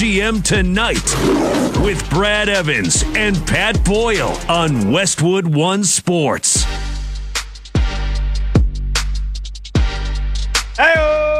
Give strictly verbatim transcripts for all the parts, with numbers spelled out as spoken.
BetMGM Tonight with Brad Evans and Pat Boyle on Westwood One Sports. Hey,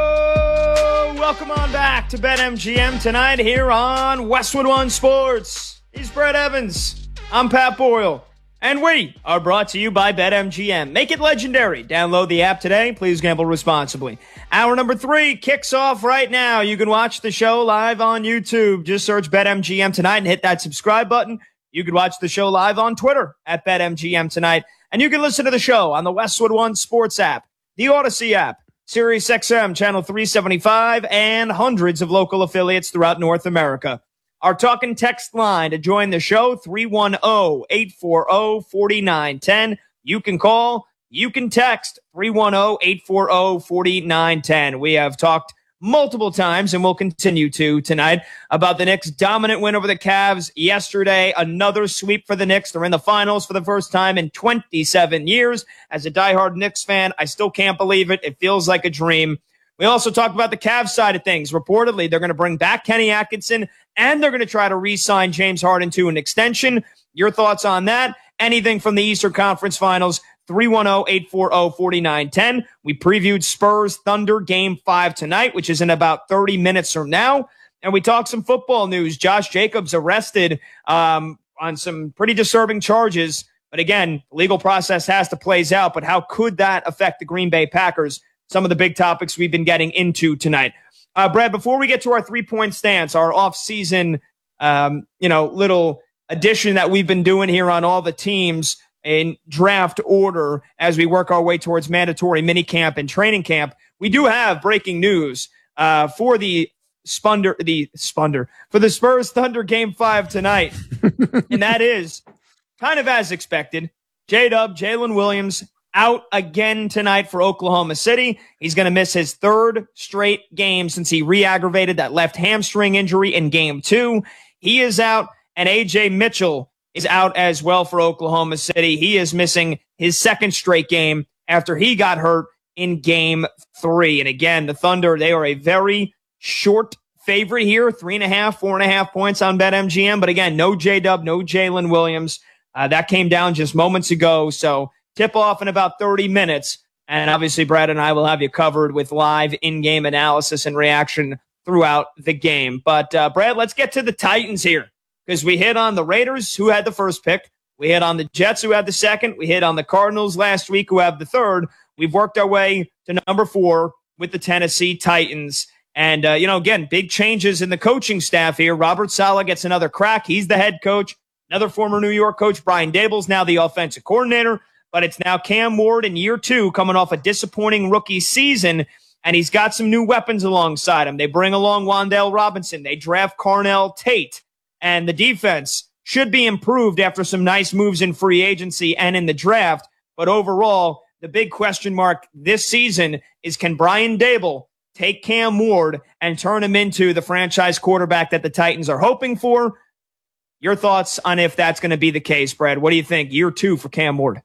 welcome on back to BetMGM Tonight here on Westwood One Sports. He's Brad Evans. I'm Pat Boyle. And we are brought to you by BetMGM. Make it legendary. Download the app today. Please gamble responsibly. Hour number three kicks off right now. You can watch the show live on YouTube. Just search BetMGM Tonight and hit that subscribe button. You can watch the show live on Twitter at BetMGM Tonight. And you can listen to the show on the Westwood One Sports app, the Odyssey app, Sirius X M Channel three seventy-five, and hundreds of local affiliates throughout North America. Our talk and text line to join the show, three one zero, eight four zero, four nine one zero. You can call, you can text, three one zero, eight four zero, four nine one zero. We have talked multiple times, and we'll continue to tonight, about the Knicks' dominant win over the Cavs yesterday. Another sweep for the Knicks. They're in the finals for the first time in twenty-seven years. As a diehard Knicks fan, I still can't believe it. It feels like a dream. We also talked about the Cavs side of things. Reportedly, they're going to bring back Kenny Atkinson, and they're going to try to re-sign James Harden to an extension. Your thoughts on that? Anything from the Eastern Conference Finals, three one zero, eight four zero, four nine one zero. We previewed Spurs Thunder Game five tonight, which is in about thirty minutes from now. And we talked some football news. Josh Jacobs arrested um, on some pretty disturbing charges. But again, the legal process has to play out. But how could that affect the Green Bay Packers? Some of the big topics we've been getting into tonight. Uh, Brad, before we get to our three-point stance, our off-season, um, you know, little addition that we've been doing here on all the teams in draft order as we work our way towards mandatory minicamp and training camp, we do have breaking news uh, for the Spunder, the Spunder, for the Spurs Thunder Game five tonight. And that is kind of as expected. J-Dub, Jalen Williams, out again tonight for Oklahoma City. He's going to miss his third straight game since he re-aggravated that left hamstring injury in game two. He is out, and A J Mitchell is out as well for Oklahoma City. He is missing his second straight game after he got hurt in game three. And again, the Thunder, they are a very short favorite here, three and a half, four and a half points on BetMGM. But again, no J-Dub, no Jalen Williams. Uh, that came down just moments ago, so tip off in about thirty minutes. And obviously, Brad and I will have you covered with live in-game analysis and reaction throughout the game. But, uh, Brad, let's get to the Titans here, because we hit on the Raiders, who had the first pick. We hit on the Jets, who had the second. We hit on the Cardinals last week, who have the third. We've worked our way to number four with the Tennessee Titans. And, uh, you know, again, big changes in the coaching staff here. Robert Saleh gets another crack. He's the head coach. Another former New York coach, Brian Daboll's now the offensive coordinator. But it's now Cam Ward in year two, coming off a disappointing rookie season, and he's got some new weapons alongside him. They bring along Wan'Dale Robinson. They draft Carnell Tate, and the defense should be improved after some nice moves in free agency and in the draft. But overall, the big question mark this season is, can Brian Daboll take Cam Ward and turn him into the franchise quarterback that the Titans are hoping for? Your thoughts on if that's going to be the case, Brad? What do you think? Year two for Cam Ward.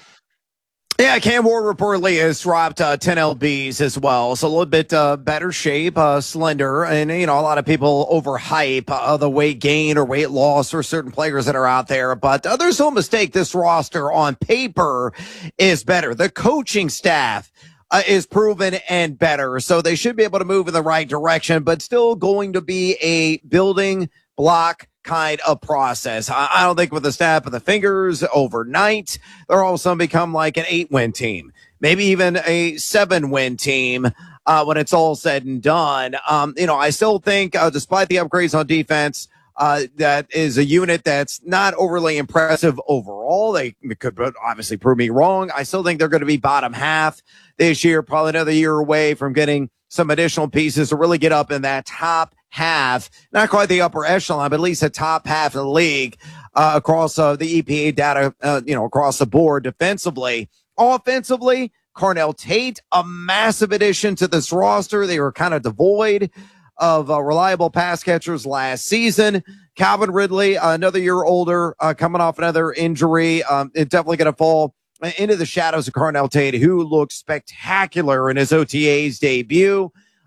Yeah, Cam Ward reportedly has dropped uh, ten pounds as well, so a little bit uh, better shape, uh, slender, and, you know, a lot of people overhype uh, the weight gain or weight loss for certain players that are out there, but uh, there's no mistake this roster on paper is better. The coaching staff uh, is proven and better, so they should be able to move in the right direction, but still going to be a building block kind of process. I, I don't think with the snap of the fingers overnight, they're all of a sudden become like an eight-win team, maybe even a seven-win team uh, when it's all said and done. Um, you know, I still think, uh, despite the upgrades on defense, uh, that is a unit that's not overly impressive overall. They could obviously prove me wrong. I still think they're going to be bottom half this year, probably another year away from getting some additional pieces to really get up in that top half, not quite the upper echelon, but at least the top half of the league uh, across uh, the E P A data, uh, you know, across the board defensively. Offensively, Carnell Tate, a massive addition to this roster. They were kind of devoid of uh, reliable pass catchers last season. Calvin Ridley, uh, another year older, uh, coming off another injury. Um, it's definitely going to fall into the shadows of Carnell Tate, who looked spectacular in his O T A's debut.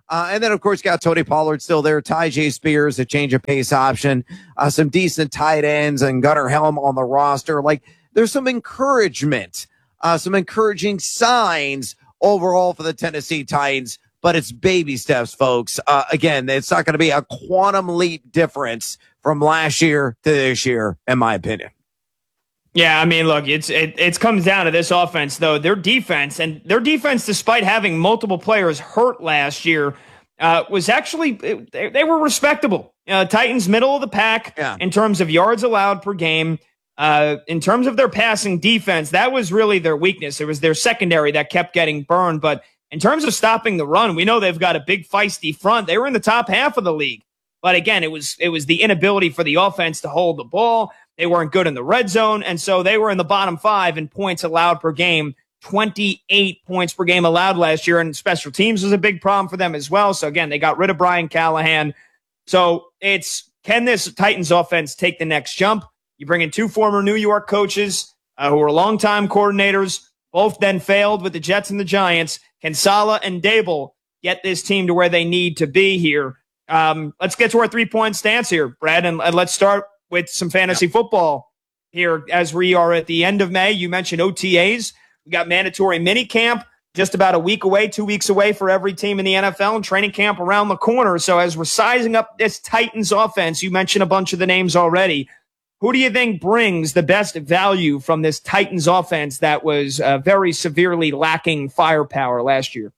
Uh, and then, of course, you got Tony Pollard still there, Tyjae Spears, a change of pace option, uh, some decent tight ends, and Gunnar Helm on the roster. Like, there's some encouragement, uh, some encouraging signs overall for the Tennessee Titans, but it's baby steps, folks. Uh, again, it's not going to be a quantum leap difference from last year to this year, in my opinion. Yeah, I mean, look, it's it, it comes down to this offense, though. Their defense, and their defense, despite having multiple players hurt last year, uh, was actually, they, they were respectable. Uh, Titans, middle of the pack yeah. in terms of yards allowed per game. Uh, in terms of their passing defense, that was really their weakness. It was their secondary that kept getting burned. But in terms of stopping the run, we know they've got a big feisty front. They were in the top half of the league. But again, it was it was the inability for the offense to hold the ball. They weren't good in the red zone, and so they were in the bottom five in points allowed per game, twenty-eight points per game allowed last year, and special teams was a big problem for them as well. So again, they got rid of Brian Callahan. So it's, can this Titans offense take the next jump? You bring in two former New York coaches uh, who were longtime coordinators, both then failed with the Jets and the Giants. Can Saleh and Dable get this team to where they need to be here? Um, let's get to our three-point stance here, Brad, and, and let's start with some fantasy football here as we are at the end of May. You mentioned O T As. We got mandatory mini camp just about a week away, two weeks away for every team in the N F L, and training camp around the corner. So as we're sizing up this Titans offense, you mentioned a bunch of the names already. Who do you think brings the best value from this Titans offense that was uh, very severely lacking firepower last year?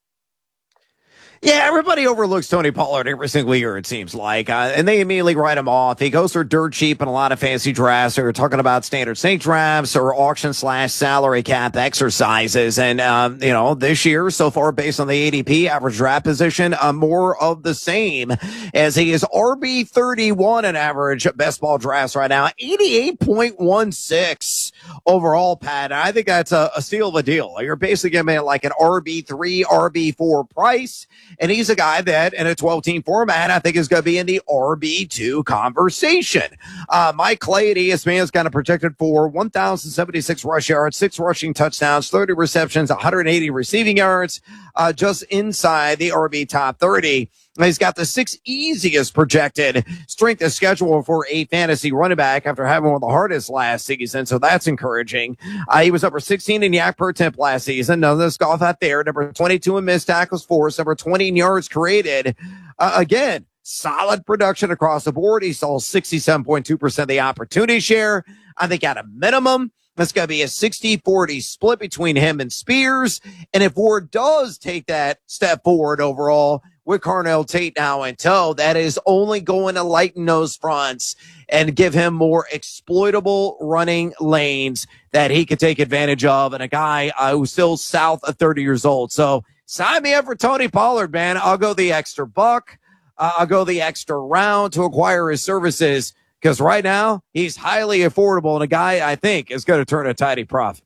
Yeah, everybody overlooks Tony Pollard every single year, it seems like, uh, and they immediately write him off. He goes for dirt cheap in a lot of fantasy drafts. They're talking about standard sync drafts or auction slash salary cap exercises. And, um, you know, this year, so far, based on the A D P average draft position, uh, more of the same, as he is R B thirty-one in average best ball drafts right now, eighty-eight point one six overall, Pat. I think that's a, a steal of a deal. You're basically giving him like an R B three, R B four price. And he's a guy that in a twelve-team format, I think is going to be in the R B two conversation. Uh, Mike Clay at E S P N is kind of projected for one thousand seventy-six rush yards, six rushing touchdowns, thirty receptions, one hundred eighty receiving yards, uh, just inside the R B top thirty. He's got the sixth easiest projected strength of schedule for a fantasy running back after having one of the hardest last season, so that's encouraging. Uh, he was number sixteen in yak per attempt last season. None of this golf out there. Number twenty-two in missed tackles forced. Number twenty in yards created. Uh, again, solid production across the board. He saw sixty-seven point two percent of the opportunity share. I think at a minimum, that's going to be a sixty forty split between him and Spears. And if Ward does take that step forward overall, with Carnell Tate now in tow, that is only going to lighten those fronts and give him more exploitable running lanes that he could take advantage of. And a guy uh, who's still south of thirty years old. So sign me up for Tony Pollard, man. I'll go the extra buck. Uh, I'll go the extra round to acquire his services, because right now he's highly affordable and a guy I think is going to turn a tidy profit.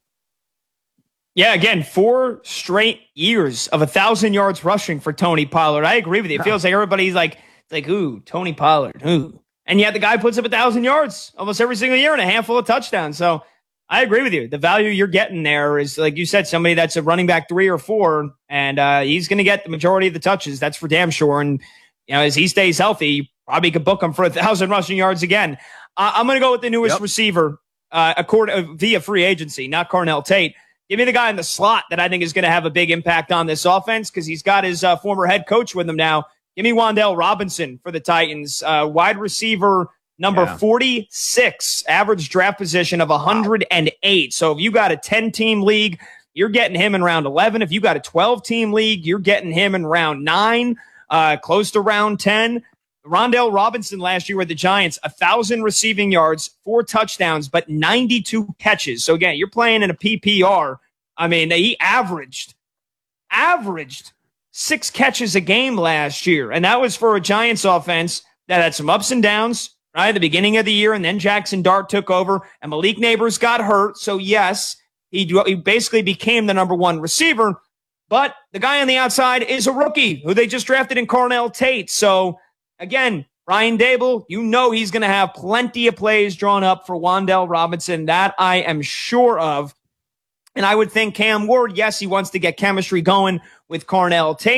Yeah, again, four straight years of a thousand yards rushing for Tony Pollard. I agree with you. It feels like everybody's like, like, ooh, Tony Pollard, ooh. And yet the guy puts up a thousand yards almost every single year and a handful of touchdowns. So I agree with you. The value you're getting there is, like you said, somebody that's a running back three or four, and uh, he's going to get the majority of the touches. That's for damn sure. And, you know, as he stays healthy, you probably could book him for a thousand rushing yards again. Uh, I'm going to go with the newest yep. receiver uh, according, uh, via free agency, not Carnell Tate. Give me the guy in the slot that I think is going to have a big impact on this offense, because he's got his uh, former head coach with him now. Give me Wan'Dale Robinson for the Titans. Uh, wide receiver number yeah. forty-six, average draft position of one hundred eight. Wow. So if you got a ten-team league, you're getting him in round eleven. If you got a twelve-team league, you're getting him in round nine, uh, close to round ten. Wan'Dale Robinson last year with the Giants, one thousand receiving yards, four touchdowns, but ninety-two catches. So, again, you're playing in a P P R. I mean, he averaged, averaged six catches a game last year. And that was for a Giants offense that had some ups and downs, right, at the beginning of the year. And then Jackson Dart took over, and Malik Neighbors got hurt. So, yes, he, he basically became the number one receiver. But the guy on the outside is a rookie who they just drafted in Carnell Tate. So, again, Brian Dable, you know he's going to have plenty of plays drawn up for Wan'Dale Robinson. That I am sure of. And I would think Cam Ward, yes, he wants to get chemistry going with Carnell Tate,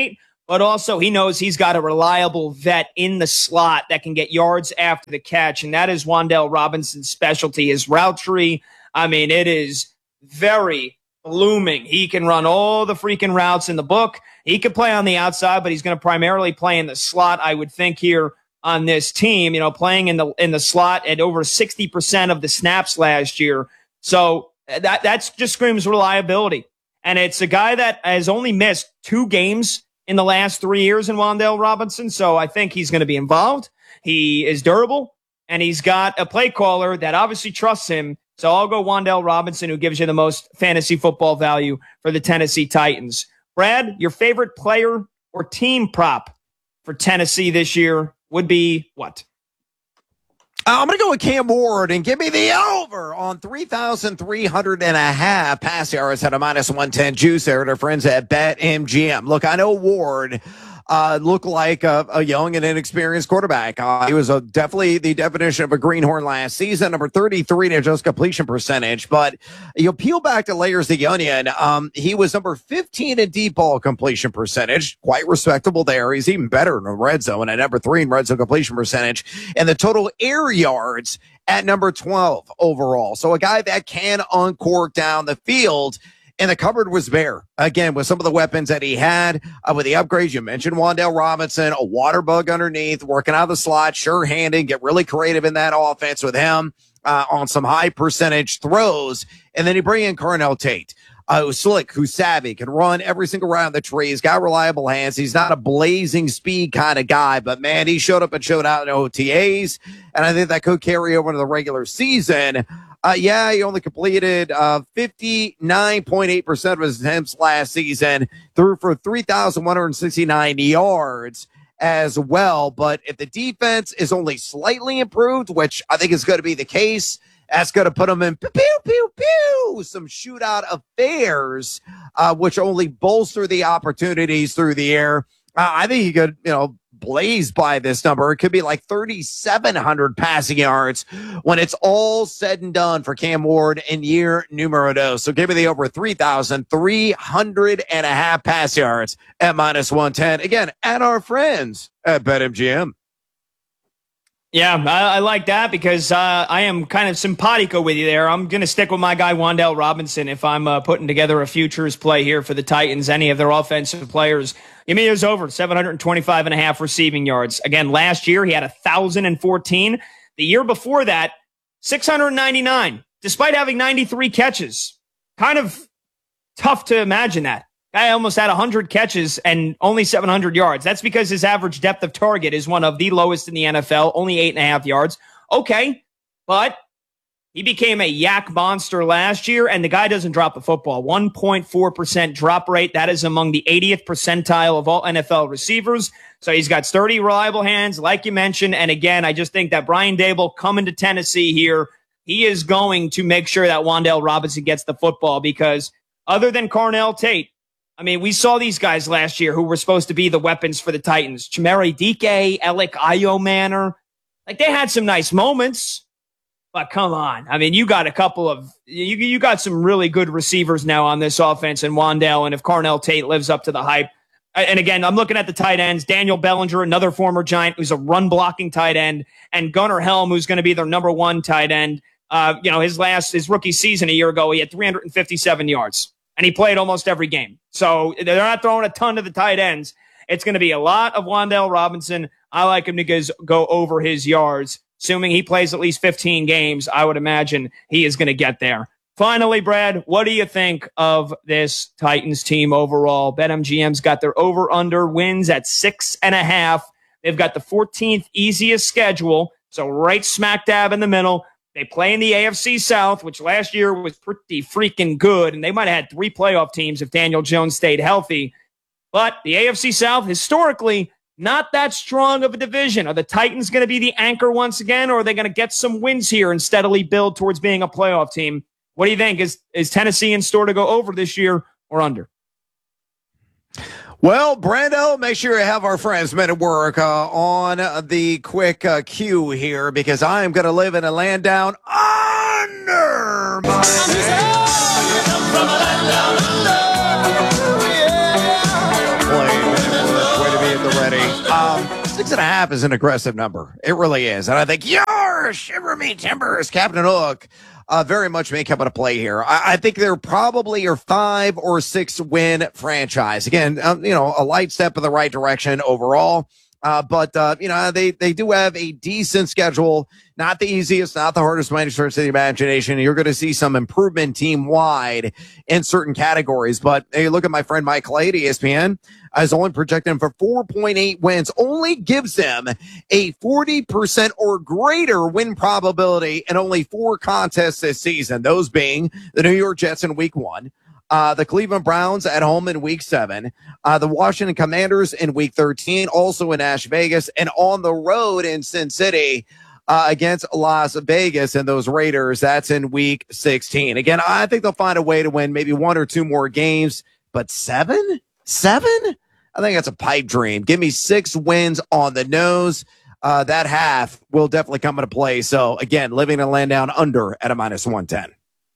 but also he knows he's got a reliable vet in the slot that can get yards after the catch, and that is Wan'Dale Robinson's specialty. His route tree, I mean, it is very blooming. He can run all the freaking routes in the book. He could play on the outside, but he's going to primarily play in the slot, I would think, here on this team, you know, playing in the in the slot at over sixty percent of the snaps last year. So that that's just screams reliability. And it's a guy that has only missed two games in the last three years in Wan'Dale Robinson. So I think he's going to be involved. He is durable, and he's got a play caller that obviously trusts him. So I'll go Wan'Dale Robinson, who gives you the most fantasy football value for the Tennessee Titans. Brad, your favorite player or team prop for Tennessee this year would be what? Uh, I'm going to go with Cam Ward and give me the over on three thousand three hundred and a half pass yards at a minus one ten juice there at our friends at BetMGM. Look, I know Ward uh, looked like a, a young and inexperienced quarterback. Uh, he was a, definitely the definition of a greenhorn last season, number thirty-three in adjusted completion percentage. But you peel back the layers of the onion. Um, he was number fifteen in deep ball completion percentage, quite respectable there. He's even better in the red zone at number three in red zone completion percentage, and the total air yards at number twelve overall. So a guy that can uncork down the field. And the cupboard was bare, again, with some of the weapons that he had. Uh, with the upgrades, you mentioned Wan'Dale Robinson, a water bug underneath, working out of the slot, sure-handed, get really creative in that offense with him uh, on some high-percentage throws. And then you bring in Carnell Tate, uh, who's slick, who's savvy, can run every single round the tree. He's got reliable hands. He's not a blazing speed kind of guy, but, man, he showed up and showed out in O T As, and I think that could carry over into the regular season. Uh, yeah, he only completed uh, fifty-nine point eight percent of his attempts last season, threw for three thousand one hundred sixty-nine yards as well. But if the defense is only slightly improved, which I think is going to be the case, that's going to put them in pew, pew, pew, pew, some shootout affairs, uh, which only bolster the opportunities through the air. Uh, I think he could, you know, blaze by this number. It could be like thirty-seven hundred passing yards when it's all said and done for Cam Ward in year numero dos. So give me the over three thousand three hundred and a half pass yards at minus one ten. Again, at our friends at BetMGM. Yeah, I, I like that because uh, I am kind of simpatico with you there. I'm going to stick with my guy, Wan'Dale Robinson, if I'm uh, putting together a futures play here for the Titans, any of their offensive players. Give me his over, seven hundred twenty-five and a half receiving yards. Again, last year he had one thousand fourteen. The year before that, six hundred ninety-nine, despite having ninety-three catches. Kind of tough to imagine that. Guy almost had one hundred catches and only seven hundred yards. That's because his average depth of target is one of the lowest in the N F L, only eight and a half yards. Okay, but he became a yak monster last year, and the guy doesn't drop the football. one point four percent drop rate. That is among the eightieth percentile of all N F L receivers. So he's got sturdy, reliable hands, like you mentioned. And again, I just think that Brian Daboll coming to Tennessee here, he is going to make sure that Wan'Dale Robinson gets the football because other than Carnell Tate, I mean, we saw these guys last year who were supposed to be the weapons for the Titans. Chimere Dike, Alec Ayomanor. Like, they had some nice moments. But come on. I mean, you got a couple of, you you got some really good receivers now on this offense in Wan'Dale, and if Carnell Tate lives up to the hype. And again, I'm looking at the tight ends, Daniel Bellinger, another former Giant who's a run-blocking tight end, and Gunnar Helm, who's going to be their number one tight end. Uh, you know, his last, his rookie season a year ago, he had three hundred fifty-seven yards, and he played almost every game. So they're not throwing a ton to the tight ends. It's going to be a lot of Wan'Dale Robinson. I like him to go over his yards. Assuming he plays at least fifteen games, I would imagine he is going to get there. Finally, Brad, what do you think of this Titans team overall? BetMGM's got their over-under wins at six and a half. They've got the fourteenth easiest schedule, so right smack dab in the middle. They play in the A F C South, which last year was pretty freaking good, and they might have had three playoff teams if Daniel Jones stayed healthy. But the A F C South, historically, not that strong of a division. Are the Titans going to be the anchor once again, or are they going to get some wins here and steadily build towards being a playoff team? What do you think? Is is Tennessee in store to go over this year or under? Well, Brando, make sure you have our friends Men at Work uh, on the quick uh, cue here because I am going to live in a land down under my name. Six and a half is an aggressive number. It really is. And I think, yar, shiver me timbers, Captain Hook, uh, very much may come into play here. I, I think they're probably your five or six win franchise. Again, um, you know, a light step in the right direction overall. Uh, but, uh, you know, they, they do have a decent schedule. Not the easiest, not the hardest by any stretch of the imagination. You're going to see some improvement team wide in certain categories. But hey, look at my friend Mike Clay at E S P N. Is only projecting for four point eight wins, only gives them a forty percent or greater win probability in only four contests this season. Those being the New York Jets in week one. Uh, the Cleveland Browns at home in week seven, uh, the Washington Commanders in week thirteen, also in Las Vegas, and on the road in Sin City, uh, against Las Vegas and those Raiders. That's in week sixteen. Again, I think they'll find a way to win maybe one or two more games, but seven, seven, I think that's a pipe dream. Give me six wins on the nose. Uh, that half will definitely come into play. So again, living and land down under at a minus one ten.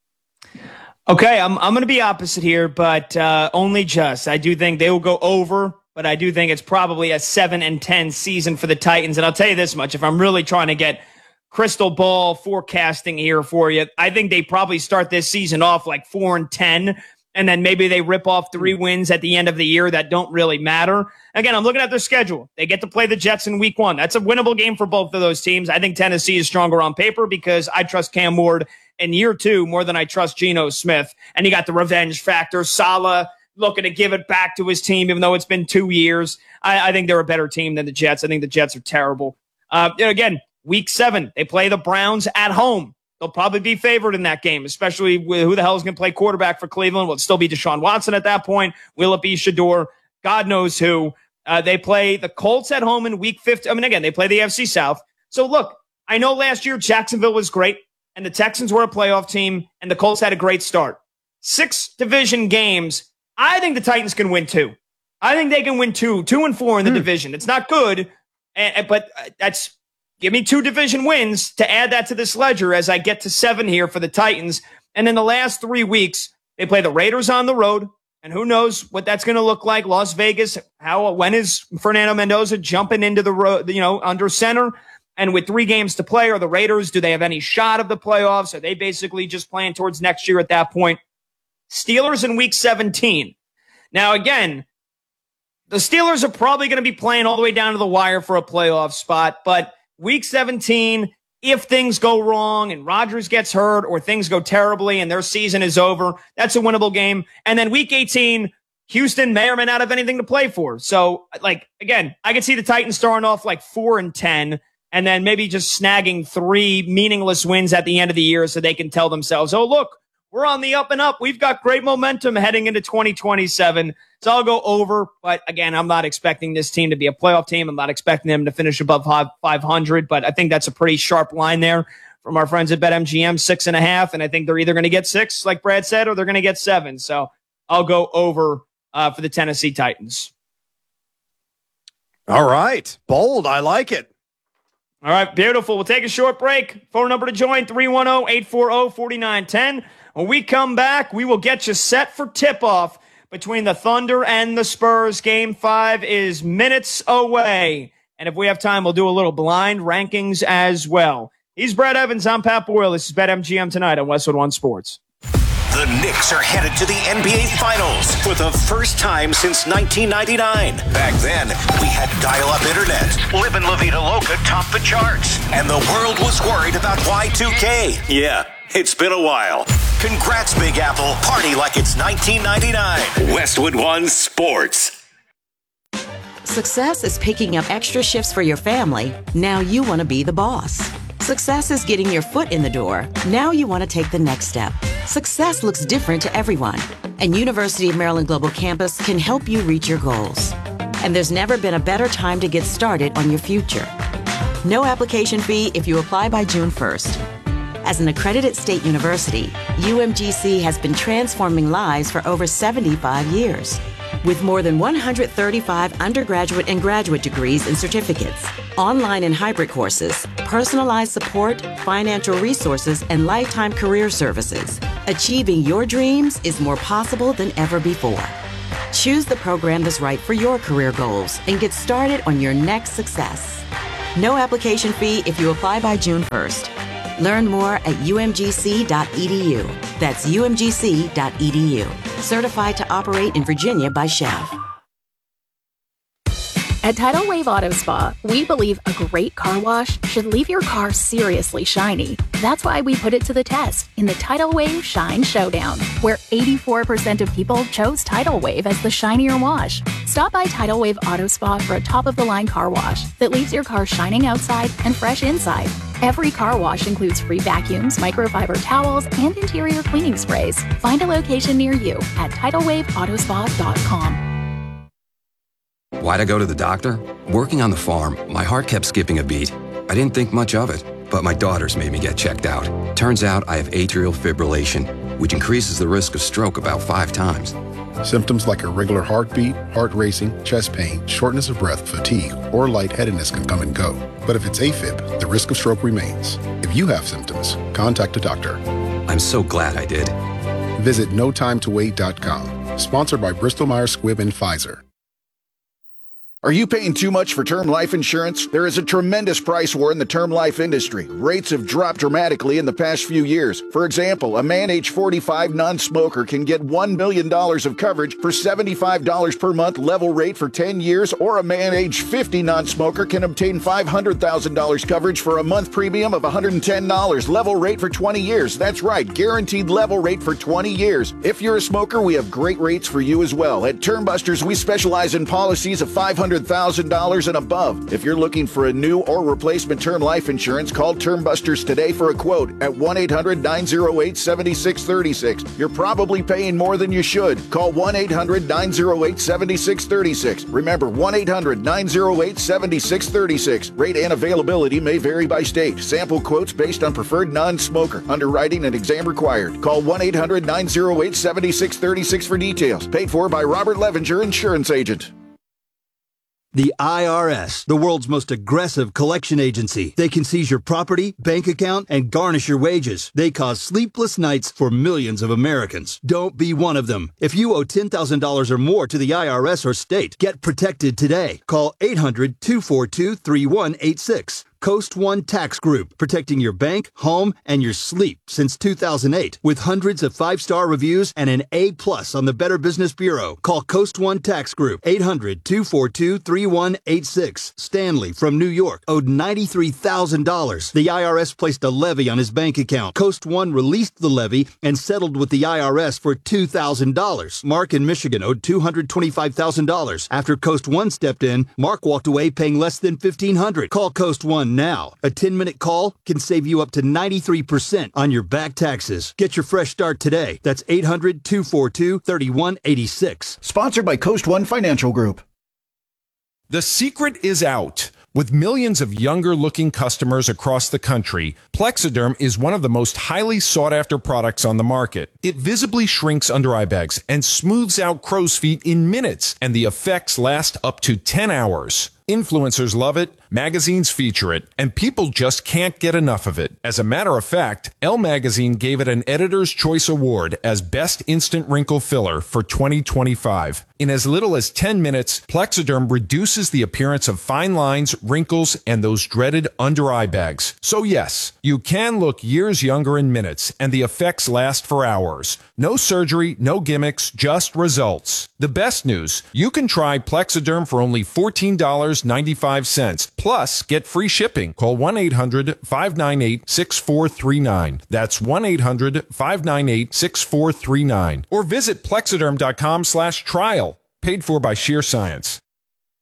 Okay, I'm I'm going to be opposite here, but uh, only just. I do think they will go over, but I do think it's probably a seven and ten season for the Titans. And I'll tell you this much: if I'm really trying to get crystal ball forecasting here for you, I think they probably start this season off like four and ten, and then maybe they rip off three wins at the end of the year that don't really matter. Again, I'm looking at their schedule. They get to play the Jets in week one. That's a winnable game for both of those teams. I think Tennessee is stronger on paper because I trust Cam Ward in year two more than I trust Geno Smith. And you got the revenge factor. Saleh looking to give it back to his team, even though it's been two years. I, I think they're a better team than the Jets. I think the Jets are terrible. Uh, you know, again, week seven, they play the Browns at home. They'll probably be favored in that game, especially with who the hell is going to play quarterback for Cleveland. Will it still be Deshaun Watson at that point? Will it be Shador? God knows who. Uh, they play the Colts at home in week fifty. I mean, again, they play the A F C South. So look, I know last year Jacksonville was great, and the Texans were a playoff team, and the Colts had a great start. Six division games. I think the Titans can win two. I think they can win two, two and four in the mm. division. It's not good, and, but that's give me two division wins to add that to this ledger as I get to seven here for the Titans. And in the last three weeks, they play the Raiders on the road, and who knows what that's going to look like. Las Vegas, how when is Fernando Mendoza jumping into the road, you know, under center? And with three games to play, are the Raiders, do they have any shot of the playoffs? Are they basically just playing towards next year at that point? Steelers in week seventeen. Now, again, the Steelers are probably going to be playing all the way down to the wire for a playoff spot. But week seventeen, if things go wrong and Rodgers gets hurt or things go terribly and their season is over, that's a winnable game. And then week eighteen, Houston may or may not have anything to play for. So, like, again, I could see the Titans starting off like four and ten. And then maybe just snagging three meaningless wins at the end of the year so they can tell themselves, oh, look, we're on the up and up. We've got great momentum heading into twenty twenty-seven. So I'll go over. But again, I'm not expecting this team to be a playoff team. I'm not expecting them to finish above five hundred. But I think that's a pretty sharp line there from our friends at BetMGM, six and a half. And I think they're either going to get six, like Brad said, or they're going to get seven. So I'll go over uh, for the Tennessee Titans. All right. Bold. I like it. All right, beautiful. We'll take a short break. Phone number to join, three one zero, eight four zero, four nine one zero. When we come back, we will get you set for tip-off between the Thunder and the Spurs. Game five is minutes away. And if we have time, we'll do a little blind rankings as well. He's Brad Evans. I'm Pat Boyle. This is BetMGM tonight on Westwood One Sports. The Knicks are headed to the N B A Finals for the first time since nineteen ninety-nine. Back then, we had dial-up internet. Livin' La Vida Loca topped the charts. And the world was worried about Y two K. Yeah, it's been a while. Congrats, Big Apple. Party like it's nineteen ninety-nine. Westwood One Sports. Success is picking up extra shifts for your family. Now you want to be the boss. Success is getting your foot in the door. Now you want to take the next step. Success looks different to everyone, and University of Maryland Global Campus can help you reach your goals. And there's never been a better time to get started on your future. No application fee if you apply by June first. As an accredited state university, U M G C has been transforming lives for over seventy-five years. With more than one hundred thirty-five undergraduate and graduate degrees and certificates, online and hybrid courses, personalized support, financial resources, and lifetime career services, achieving your dreams is more possible than ever before. Choose the program that's right for your career goals and get started on your next success. No application fee if you apply by June first. Learn more at U M G C dot E D U. That's U M G C dot E D U. Certified to operate in Virginia by C H E V. At Tidal Wave Auto Spa, we believe a great car wash should leave your car seriously shiny. That's why we put it to the test in the Tidal Wave Shine Showdown, where eighty-four percent of people chose Tidal Wave as the shinier wash. Stop by Tidal Wave Auto Spa for a top-of-the-line car wash that leaves your car shining outside and fresh inside. Every car wash includes free vacuums, microfiber towels, and interior cleaning sprays. Find a location near you at tidal wave auto spa dot com. Why'd I go to the doctor? Working on the farm, my heart kept skipping a beat. I didn't think much of it, but my daughters made me get checked out. Turns out I have atrial fibrillation, which increases the risk of stroke about five times. Symptoms like irregular heartbeat, heart racing, chest pain, shortness of breath, fatigue, or lightheadedness can come and go. But if it's AFib, the risk of stroke remains. If you have symptoms, contact a doctor. I'm so glad I did. Visit no time to wait dot com. Sponsored by Bristol Myers Squibb and Pfizer. Are you paying too much for term life insurance? There is a tremendous price war in the term life industry. Rates have dropped dramatically in the past few years. For example, a man age forty-five non-smoker can get one million dollars of coverage for seventy-five dollars per month level rate for ten years, or a man age fifty non-smoker can obtain five hundred thousand dollars coverage for a month premium of one hundred ten dollars level rate for twenty years. That's right, guaranteed level rate for twenty years. If you're a smoker, we have great rates for you as well. At Term Busters, we specialize in policies of five hundred thousand dollars and above. If you're looking for a new or replacement term life insurance, call Term Busters today for a quote at one eight hundred nine oh eight seven six three six. You're probably paying more than you should. Call one eight hundred nine oh eight seven six three six. Remember, one eight hundred nine oh eight seven six three six. Rate and availability may vary by state. Sample quotes based on preferred non-smoker. Underwriting and exam required. Call one eight hundred nine oh eight seven six three six for details. Paid for by Robert Levenger, insurance agent. The I R S, the world's most aggressive collection agency. They can seize your property, bank account, and garnish your wages. They cause sleepless nights for millions of Americans. Don't be one of them. If you owe ten thousand dollars or more to the I R S or state, get protected today. Call eight hundred two four two three one eight six. Coast One Tax Group, protecting your bank, home, and your sleep since two thousand eight. With hundreds of five-star reviews and an A plus on the Better Business Bureau. Call Coast One Tax Group, eight hundred two four two three one eight six. Stanley from New York owed ninety-three thousand dollars. The I R S placed a levy on his bank account. Coast One released the levy and settled with the I R S for two thousand dollars. Mark in Michigan owed two hundred twenty-five thousand dollars. After Coast One stepped in, Mark walked away paying less than fifteen hundred dollars. Call Coast One now. A ten-minute call can save you up to ninety-three percent on your back taxes. Get your fresh start today. That's eight hundred two four two three one eight six. Sponsored by Coast One Financial Group. The secret is out. With millions of younger-looking customers across the country, Plexiderm is one of the most highly sought-after products on the market. It visibly shrinks under-eye bags and smooths out crow's feet in minutes, and the effects last up to ten hours. Influencers love it, magazines feature it, and people just can't get enough of it. As a matter of fact, Elle Magazine gave it an Editor's Choice Award as Best Instant Wrinkle Filler for twenty twenty-five. In as little as ten minutes, Plexiderm reduces the appearance of fine lines, wrinkles, and those dreaded under-eye bags. So yes, you can look years younger in minutes, and the effects last for hours. No surgery, no gimmicks, just results. The best news, you can try Plexiderm for only fourteen dollars and ninety-five cents. Plus, get free shipping. Call one eight hundred five nine eight six four three nine. That's one eight hundred five nine eight six four three nine. Or visit plexiderm dot com slash trial. Paid for by Sheer Science.